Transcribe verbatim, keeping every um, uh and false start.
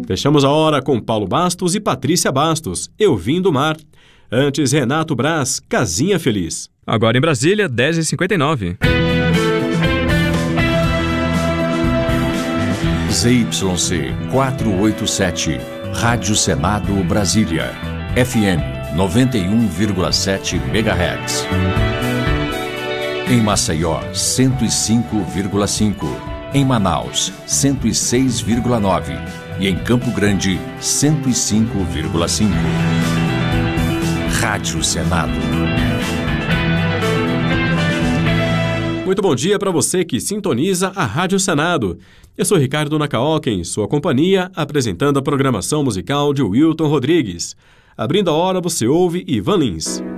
Fechamos a hora com Paulo Bastos e Patrícia Bastos, Eu Vim do Mar. Antes, Renato Braz, Casinha Feliz. Agora em Brasília, dez e cinquenta e nove. Z Y C quatrocentos e oitenta e sete, Rádio Senado Brasília, F M noventa e um vírgula sete megahertz. Em Maceió, cento e cinco vírgula cinco. Em Manaus, cento e seis vírgula nove. E em Campo Grande, cento e cinco vírgula cinco. Rádio Senado. Muito bom dia para você que sintoniza a Rádio Senado. Eu sou Ricardo Nacaoca, em sua companhia, apresentando a programação musical de Wilton Rodrigues. Abrindo a hora, você ouve Ivan Lins.